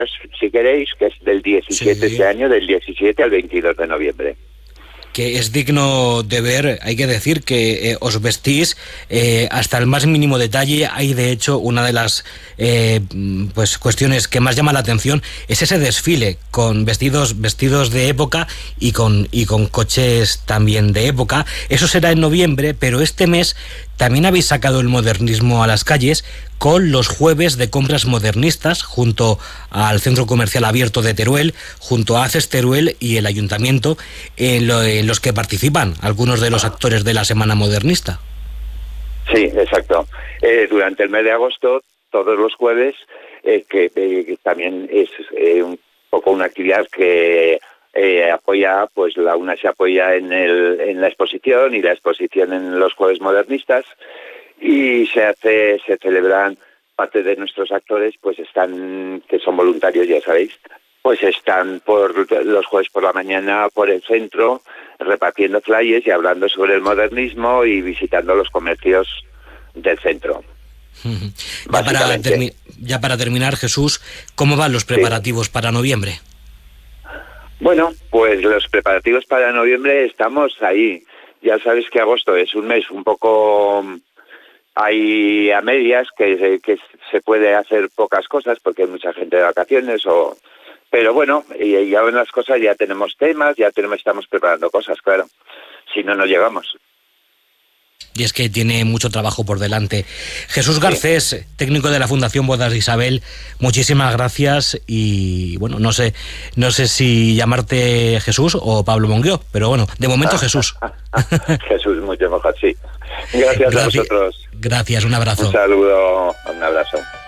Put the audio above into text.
si queréis, que es del 17 Sí. este año, del 17 al 22 de noviembre. Que es digno de ver. Hay que decir que os vestís hasta el más mínimo detalle. Hay, de hecho, una de las pues cuestiones que más llama la atención es ese desfile con vestidos de época y con coches también de época. Eso será en noviembre, pero este mes también habéis sacado el modernismo a las calles con los jueves de compras modernistas junto al Centro Comercial Abierto de Teruel, junto a ACES Teruel y el Ayuntamiento, en los que participan algunos de los actores de la Semana Modernista. Sí, exacto. Durante el mes de agosto, todos los jueves, que también es un poco una actividad que apoya, pues la UNA se apoya en la exposición y la exposición en los jueves modernistas, y se celebran, parte de nuestros actores pues están, que son voluntarios, ya sabéis, pues están por los jueves por la mañana por el centro repartiendo flyers y hablando sobre el modernismo y visitando los comercios del centro. Ya para terminar, Jesús, ¿cómo van los preparativos para noviembre? Bueno, pues los preparativos para noviembre estamos ahí. Ya sabes que agosto es un mes un poco hay a medias, que se puede hacer pocas cosas porque hay mucha gente de vacaciones, pero bueno, y ya ven las cosas, ya tenemos temas, estamos preparando cosas, claro, si no, no llegamos. Y es que tiene mucho trabajo por delante. Jesús Garcés, técnico de la Fundación Bodas de Isabel, muchísimas gracias. Y bueno, no sé si llamarte Jesús o Pablo Monguió, pero bueno, de momento Jesús. Jesús, mucho mejor, sí. Gracias a vosotros. Gracias, un abrazo. Un saludo, un abrazo.